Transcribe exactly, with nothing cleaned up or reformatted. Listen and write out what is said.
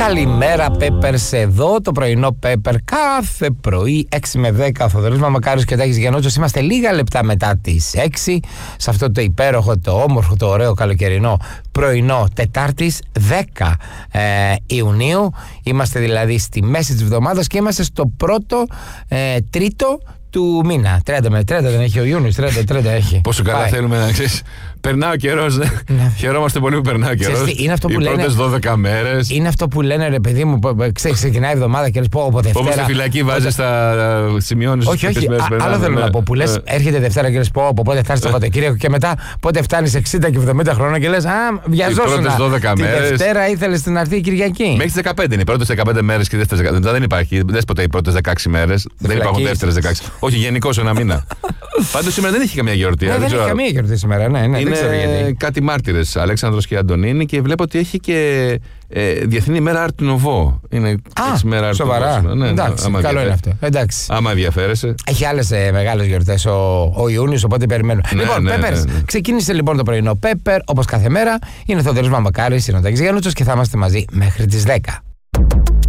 Καλημέρα Πέπερς, εδώ το πρωινό Πέπερ κάθε πρωί έξι με δέκα. Ο Θοδωρής Μαμακάρης και ο Τάκης Γιαννούτσος. Είμαστε λίγα λεπτά μετά τις έξι σε αυτό το υπέροχο, το όμορφο, το ωραίο καλοκαιρινό πρωινό Τετάρτης δέκα ε, Ιουνίου. Είμαστε δηλαδή στη μέση της εβδομάδας και είμαστε στο πρώτο ε, τρίτο του μήνα. τριάντα με τριάντα δεν έχει ο Ιούνιος, τριάντα τριάντα έχει. Πόσο καλά Πάει. θέλουμε να ξέρεις. Περνά ο καιρός. Ναι. Χαιρόμαστε πολύ που περνά ο καιρός. Είναι αυτό που Οι λένε, πρώτες δώδεκα μέρες. Είναι αυτό που λένε, ρε παιδί μου, ξέρεις, ξεκινάει η εβδομάδα και λες πω από Δευτέρα. Όπως στη φυλακή βάζεις τα σημειώνεις. Όχι, όχι. Μέρες, Α, περνάνε, άλλο θέλω ναι. να πω. Που λες, Ναι. έρχεται Δευτέρα και λες πω από πότε φτάνεις το Σαββατοκύριακο και μετά πότε φτάνεις εξήντα και εβδομήντα χρόνια και λες α, βιαζόσουνα. Οι πρώτες δώδεκα Τη μέρες. Δευτέρα ήθελες να έρθει η Κυριακή. Μέχρι τις δεκαπέντε είναι. Οι πρώτες δεκαπέντε μέρες και οι δεύτερες δεκαπέντε. Μετά δεν υπάρχει. Δεν ποτέ οι πρώτες δεκαέξι μέρες. Δεν υπάρχουν δεύτερες δεκαέξι. Όχι, γενικώς ένα μήνα. Πάντως σήμερα δεν έχει καμία γιορτή. Δεν έχει καμία γιορτή σήμερα, ναι, ναι. Δεν ξέρω γιατί. Είναι κάτι μάρτυρες, Αλέξανδρος και Αντωνίνη, και βλέπω ότι έχει και ε, Διεθνή ημέρα Art Nouveau. Είναι Α, σοβαρά. Ναι, ναι, εντάξει, άμα καλό είναι αυτό. Εντάξει. Άμα ενδιαφέρεσαι. Έχει άλλες ε, μεγάλες γιορτές ο, ο Ιούνιος, οπότε περιμένουμε. Ναι, λοιπόν, ναι, Πέπερς, ναι, ναι. ξεκίνησε λοιπόν το πρωινό Πέπερ, όπως κάθε μέρα. Είναι ο Θοδωρής Μαμακάρης, είναι ο Τάκης Γιαννούτσος και θα είμαστε μαζί μέχρι τις δέκα.